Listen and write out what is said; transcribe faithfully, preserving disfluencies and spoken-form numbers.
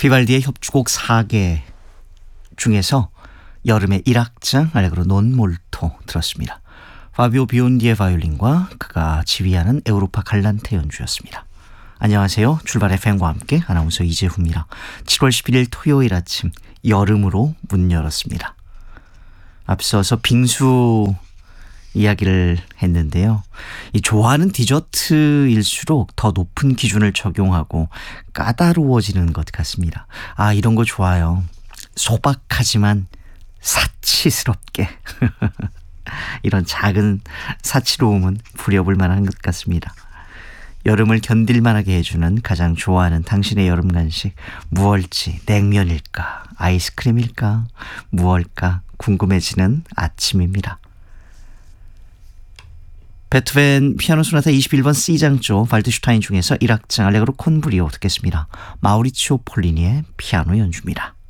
비발디의 협주곡 네 개 중에서 여름의 일 악장 알레그로 논 몰토 들었습니다. 파비오 비온디의 바이올린과 그가 지휘하는 에우로파 갈란테 연주였습니다. 안녕하세요. 출발 에프엠과 함께 아나운서 이재후입니다. 칠월 십일일 토요일 아침 여름으로 문 열었습니다. 앞서서 빙수 이야기를 했는데요. 이 좋아하는 디저트일수록 더 높은 기준을 적용하고 까다로워지는 것 같습니다. 아, 이런 거 좋아요. 소박하지만 사치스럽게 이런 작은 사치로움은 부려볼 만한 것 같습니다. 여름을 견딜만하게 해주는 가장 좋아하는 당신의 여름 간식 무얼지, 냉면일까 아이스크림일까 무얼까 궁금해지는 아침입니다. 베토벤 피아노 소나타 이십일 번 C장조 발드슈타인 중에서 일 악장 알레그로 콘브리오 듣겠습니다. 마우리치오 폴리니의 피아노 연주입니다.